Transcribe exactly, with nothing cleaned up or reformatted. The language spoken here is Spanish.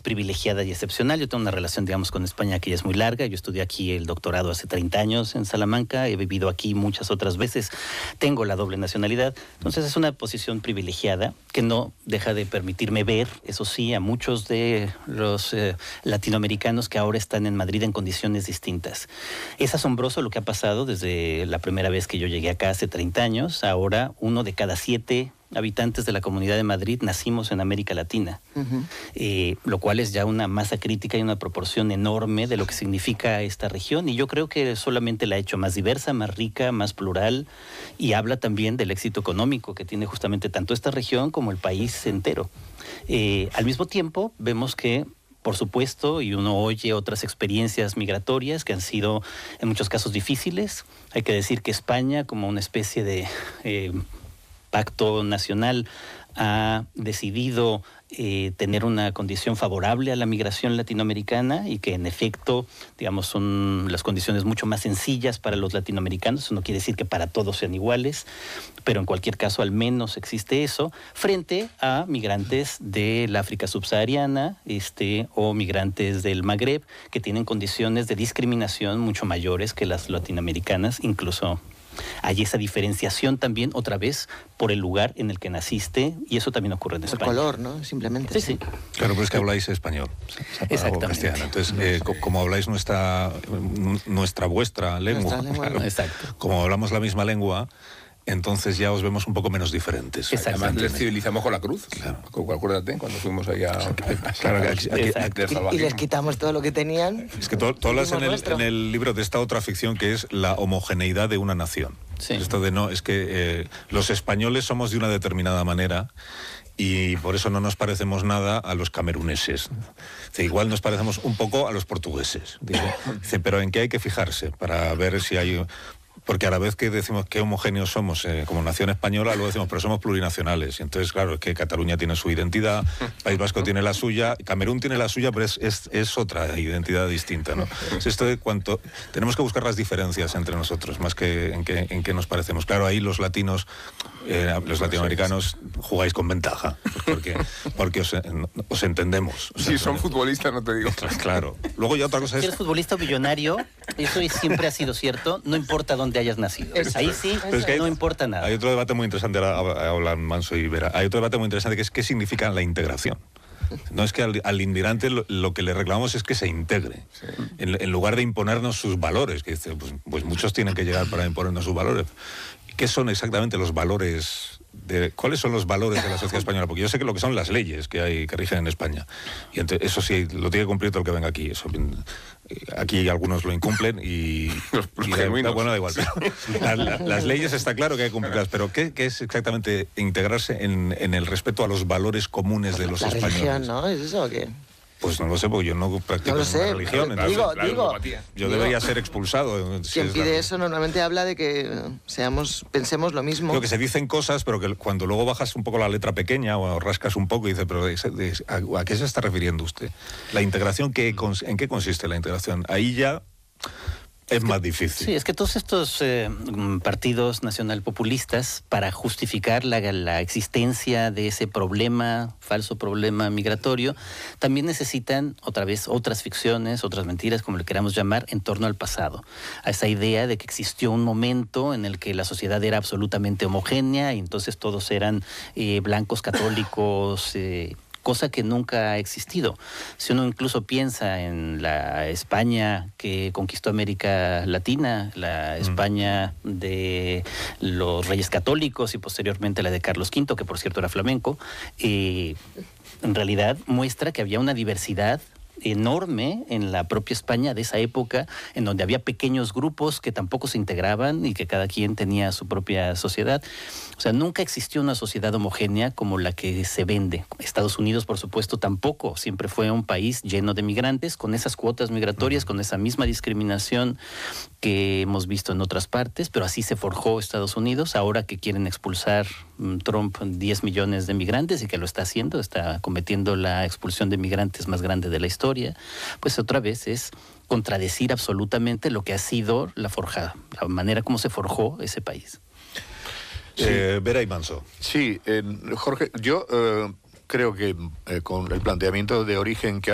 privilegiada y excepcional. Yo tengo una relación, digamos, con España que ya es muy larga. Yo estudié aquí el doctorado hace treinta años en Salamanca, he vivido aquí muchas otras veces, tengo la doble nacionalidad. Entonces es una posición privilegiada que no deja de permitirme ver, eso sí, a muchos de los eh, latinoamericanos que ahora están en Madrid en condiciones distintas. Es asombroso lo que ha pasado desde la primera vez que yo llegué acá hace treinta años. Ahora uno de cada siete habitantes de la Comunidad de Madrid nacimos en América Latina, uh-huh. eh, lo cual es ya una masa crítica y una proporción enorme de lo que significa esta región, y yo creo que solamente la ha hecho más diversa, más rica, más plural, y habla también del éxito económico que tiene justamente tanto esta región como el país entero. Eh, al mismo tiempo, vemos que por supuesto, y uno oye otras experiencias migratorias que han sido en muchos casos difíciles. Hay que decir que España, como una especie de eh, pacto nacional, ha decidido eh, tener una condición favorable a la migración latinoamericana, y que en efecto, digamos, son las condiciones mucho más sencillas para los latinoamericanos. Eso no quiere decir que para todos sean iguales, pero en cualquier caso al menos existe eso, frente a migrantes del África subsahariana este, o migrantes del Magreb, que tienen condiciones de discriminación mucho mayores que las latinoamericanas. Incluso hay esa diferenciación también, otra vez, por el lugar en el que naciste, y eso también ocurre en España. Por color, ¿no? Simplemente. Sí, sí. Claro, pero es que habláis español. Exactamente. Castellano. Entonces, eh, como habláis nuestra, nuestra vuestra lengua, Nuestra lengua. Claro, exacto. Como hablamos la misma lengua, entonces ya os vemos un poco menos diferentes. Además les civilizamos con la cruz. Claro. Acuérdate, cuando fuimos allá a... Claro, aquí, aquí, y, y les quitamos todo lo que tenían. Es que tú hablas en el, en el libro de esta otra ficción que es la homogeneidad de una nación. Sí. Esto de no, es que eh, los españoles somos de una determinada manera y por eso no nos parecemos nada a los cameruneses. Dice, igual nos parecemos un poco a los portugueses. Dice, dice, pero ¿en qué hay que fijarse para ver si hay...? Porque a la vez que decimos qué homogéneos somos eh, como nación española, luego decimos, pero somos plurinacionales. Y entonces, claro, es que Cataluña tiene su identidad, País Vasco tiene la suya, Camerún tiene la suya, pero es, es, es otra identidad distinta, ¿no? Es esto de cuánto... Tenemos que buscar las diferencias entre nosotros, más que en qué en qué nos parecemos. Claro, ahí los latinos, eh, los latinoamericanos, jugáis con ventaja, porque, porque os, os entendemos. Os si son futbolistas, no te digo. Claro. Luego ya otra cosa es... Si eres futbolista o millonario, eso siempre ha sido cierto, no importa dónde hayas nacido. Eso, ahí sí, es que hay, no importa nada. Hay otro debate muy interesante, ahora hablan Manso y Vera, hay otro debate muy interesante que es qué significa la integración. No es que al, al inmigrante lo, lo que le reclamamos es que se integre, sí. en, en lugar de imponernos sus valores, que dice, pues, pues muchos tienen que llegar para imponernos sus valores. ¿Qué son exactamente los valores? De, ¿Cuáles son los valores de la sociedad española? Porque yo sé que lo que son las leyes que hay que rigen en España. Y entonces, eso sí, lo tiene que cumplir todo el que venga aquí. Eso, aquí algunos lo incumplen y... Los, los y da, bueno, da igual. Pero, la, la, las leyes está claro que hay que cumplirlas, pero ¿qué, qué es exactamente integrarse en, en el respeto a los valores comunes de los la españoles? La religión, ¿no? ¿Es eso o qué? Pues no lo sé, porque yo no practico no lo sé, religión. Claro, digo, claro, digo, yo debería ser expulsado. Si quien pide la... eso normalmente habla de que seamos, pensemos lo mismo. Creo que se dicen cosas, pero que cuando luego bajas un poco la letra pequeña o rascas un poco y dices, pero ¿a, a qué se está refiriendo usted? La integración, ¿qué, ¿en qué consiste la integración? Ahí ya... Es, es que, más difícil. Sí, es que todos estos eh, partidos nacionalpopulistas, para justificar la, la existencia de ese problema, falso problema migratorio, también necesitan, otra vez, otras ficciones, otras mentiras, como le queramos llamar, en torno al pasado. A esa idea de que existió un momento en el que la sociedad era absolutamente homogénea y entonces todos eran eh, blancos, católicos... Eh, cosa que nunca ha existido. Si uno incluso piensa en la España que conquistó América Latina, la España de los Reyes Católicos y posteriormente la de Carlos quinto, que por cierto era flamenco, eh, en realidad muestra que había una diversidad enorme en la propia España de esa época, en donde había pequeños grupos que tampoco se integraban y que cada quien tenía su propia sociedad. O sea, nunca existió una sociedad homogénea como la que se vende. Estados Unidos, por supuesto, tampoco. Siempre fue un país lleno de migrantes, con esas cuotas migratorias, con esa misma discriminación que hemos visto en otras partes, pero así se forjó Estados Unidos. Ahora que quieren expulsar um, Trump diez millones de migrantes, y que lo está haciendo, está cometiendo la expulsión de migrantes más grande de la historia, pues otra vez es contradecir absolutamente lo que ha sido la forjada, la manera como se forjó ese país. Sí. Eh, Vera y Manso. Sí, eh, Jorge, yo eh, creo que eh, con el planteamiento de origen que